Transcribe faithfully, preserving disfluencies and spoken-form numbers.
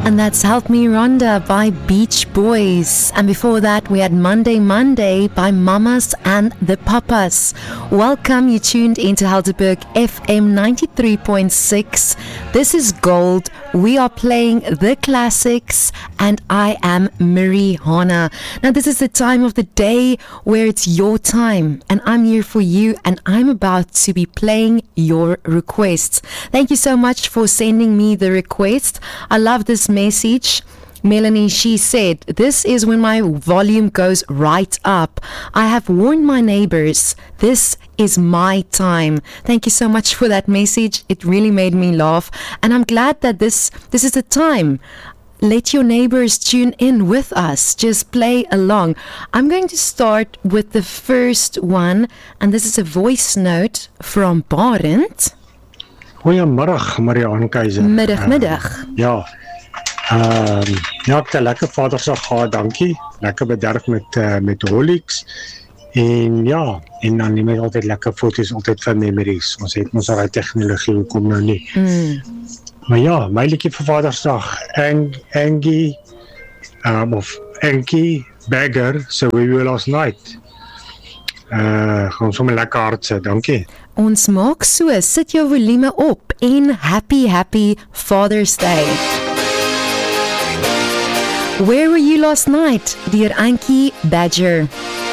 And that's Help Me Rhonda by Beach Boys. And before that, we had Monday Monday by Mamas and the Papas. Welcome, you tuned into Helderberg F M ninety-three point six. This is Gold. We are playing the classics, and I am Marie Hanna. Now, this is the time of the day where it's your time, and I'm here for you, and I'm about to be playing your requests. Thank you so much for sending me the request. I love this message. Melanie, she said, this is when my volume goes right up. I have warned my neighbors. This is my time. Thank you so much for that message. It really made me laugh. And I'm glad that this, this is the time. Let your neighbors tune in with us. Just play along. I'm going to start with the first one. And this is a voice note from Barend. Goeiemiddag, Marianne Keizer. Middag, middag. Uh, ja. Uh, ja, ek het 'n lekker Vadersdag gehad, dankie. Lekker bederf met uh, met Holix. En ja, en dan neem ek altyd lekker foto's, altyd van memories. Ons het ons al die tegnologie, hoe kom nou nie. Mm. Maar ja, my liedjie vir Vadersdag, Ang, Angie, um, of Angie Bagger, So We Were Last Night. Uh, gaan sommer lekker hard sit, dankie. Ons maak so, sit jou volume op en happy, happy Father's Day. Where Were You Last Night, dear Ankie Badger.